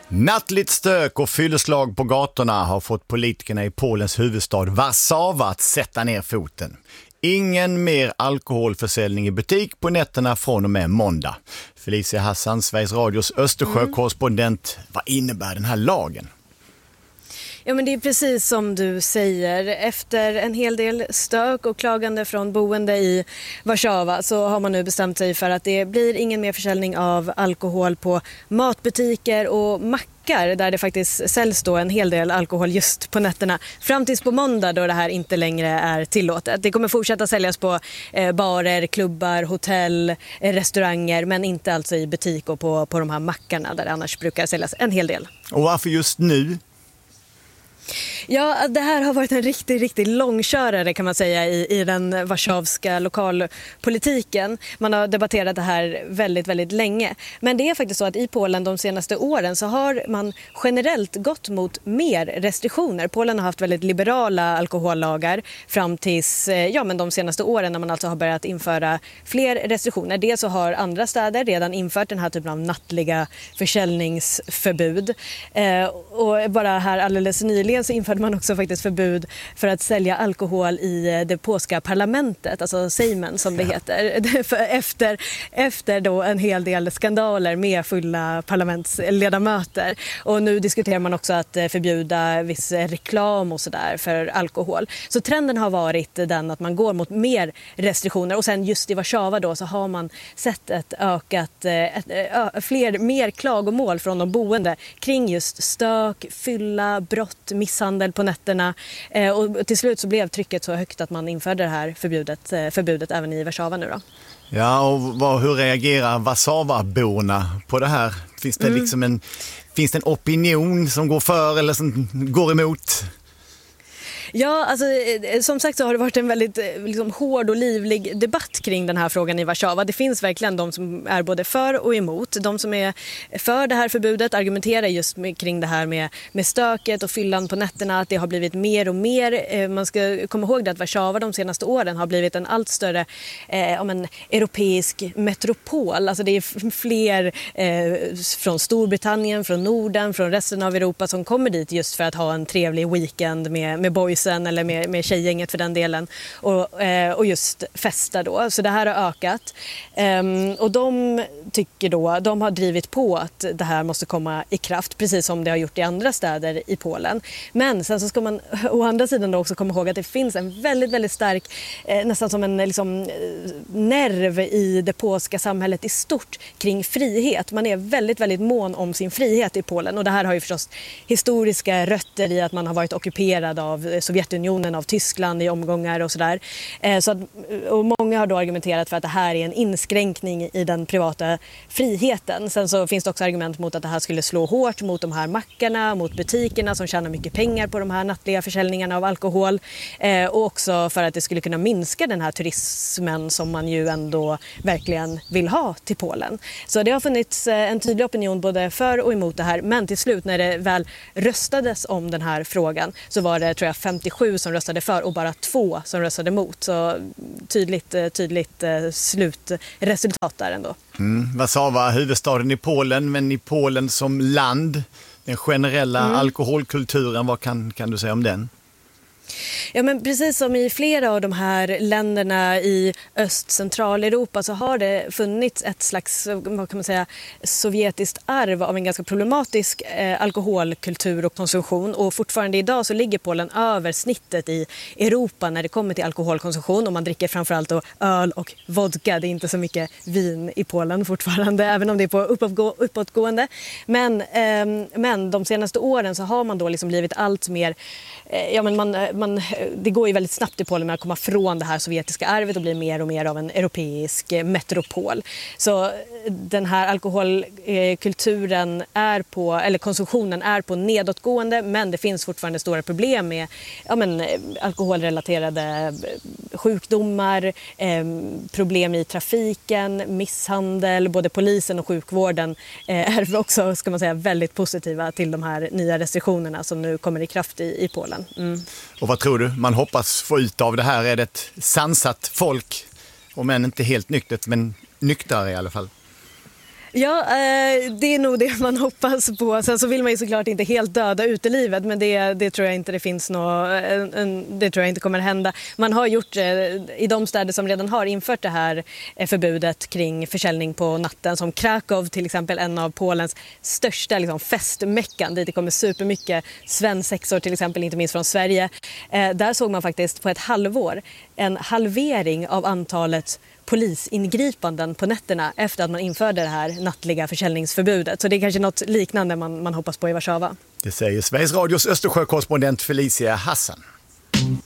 Nattligt stök och fylleslag på gatorna har fått politikerna i Polens huvudstad Warszawa att sätta ner foten. Ingen mer alkoholförsäljning i butik på nätterna från och med måndag. Felicia Hassan, Sveriges Radios Östersjö-korrespondent. Vad innebär den här lagen? Ja, men det är precis som du säger. Efter en hel del stök och klagande från boende i Warszawa så har man nu bestämt sig för att det blir ingen mer försäljning av alkohol på matbutiker och mackar där det faktiskt säljs då en hel del alkohol just på nätterna. Fram tills på måndag då det här inte längre är tillåtet. Det kommer fortsätta säljas på barer, klubbar, hotell, restauranger, men inte alltså i butik och på de här mackarna där det annars brukar säljas en hel del. Och varför just nu? Ja, det här har varit en riktigt långkörare kan man säga i den warszawska lokalpolitiken. Man har debatterat det här väldigt länge. Men det är faktiskt så att i Polen de senaste åren så har man generellt gått mot mer restriktioner. Polen har haft väldigt liberala alkohollagar fram tills men de senaste åren när man alltså har börjat införa fler restriktioner. Dels så har andra städer redan infört den här typen av nattliga försäljningsförbud. Och bara här alldeles nyligen så införde man också faktiskt förbud för att sälja alkohol i det polska parlamentet, alltså Sejmen som det heter, efter då en hel del skandaler med fulla parlamentsledamöter. Och nu diskuterar man också att förbjuda viss reklam och sådär för alkohol. Så trenden har varit den att man går mot mer restriktioner och sen just i Warszawa då så har man sett ett mer klagomål från de boende kring just stök, fylla, brott, misshandel på nätterna och till slut så blev trycket så högt att man införde det här förbudet även i Warszawa nu då. Ja, och hur reagerar Warszawa-borna på det här? Finns det finns det en opinion som går för eller som går emot? Ja, alltså, som sagt så har det varit en väldigt hård och livlig debatt kring den här frågan i Warszawa. Det finns verkligen de som är både för och emot. De som är för det här förbudet argumenterar just kring det här med stöket och fyllan på nätterna, att det har blivit mer och mer. Man ska komma ihåg att Warszawa de senaste åren har blivit en allt större europeisk metropol. Alltså det är fler från Storbritannien, från Norden, från resten av Europa som kommer dit just för att ha en trevlig weekend med boys eller med tjejgänget för den delen och just festa då. Så det här har ökat. Och de tycker då, de har drivit på att det här måste komma i kraft precis som det har gjort i andra städer i Polen. Men sen så ska man å andra sidan då också komma ihåg att det finns en väldigt stark nästan som en nerv i det polska samhället i stort kring frihet. Man är väldigt mån om sin frihet i Polen och det här har ju förstås historiska rötter i att man har varit ockuperad av Sovjetunionen, av Tyskland i omgångar och sådär. Och många har då argumenterat för att det här är en inskränkning i den privata friheten. Sen så finns det också argument mot att det här skulle slå hårt mot de här mackarna, mot butikerna som tjänar mycket pengar på de här nattliga försäljningarna av alkohol. Och också för att det skulle kunna minska den här turismen som man ju ändå verkligen vill ha till Polen. Så det har funnits en tydlig opinion både för och emot det här. Men till slut när det väl röstades om den här frågan så var det tror jag 57 som röstade för och bara 2 som röstade emot. Så tydligt slutresultat där ändå. Warszawa, huvudstaden i Polen, men i Polen som land, den generella alkoholkulturen, vad kan du säga om den? Ja, men precis som i flera av de här länderna i Öst-Centraleuropa så har det funnits ett slags, vad kan man säga, sovjetiskt arv av en ganska problematisk alkoholkultur och konsumtion. Och fortfarande idag så ligger Polen över snittet i Europa när det kommer till alkoholkonsumtion. Och man dricker framförallt då öl och vodka. Det är inte så mycket vin i Polen fortfarande, även om det är på uppåtgående. Men de senaste åren så har man då blivit allt mer, det går ju väldigt snabbt i Polen med att komma från det här sovjetiska arvet och bli mer och mer av en europeisk metropol. Så den här alkoholkulturen konsumtionen är på nedåtgående, men det finns fortfarande stora problem med alkoholrelaterade sjukdomar, problem i trafiken, misshandel. Både polisen och sjukvården är också, ska man säga, väldigt positiva till de här nya restriktionerna som nu kommer i kraft i Polen. Och vad tror du man hoppas få ut av det här? Är det ett sansat folk, om än inte helt nyktert, men nyktrare i alla fall? Ja, det är nog det man hoppas på. Sen så vill man ju såklart inte helt döda utelivet, men det tror jag inte det finns det tror jag inte kommer hända. Man har gjort i de städer som redan har infört det här förbudet kring försäljning på natten, som Krakow till exempel, en av Polens största liksom, festmäckan dit det kommer supermycket svensexor till exempel, inte minst från Sverige. Där såg man faktiskt på ett halvår en halvering av antalet polisingripanden på nätterna efter att man införde det här nattliga försäljningsförbudet. Så det är kanske något liknande man hoppas på i Warszawa. Det säger Sveriges Radios Östersjökorrespondent Felicia Hassan.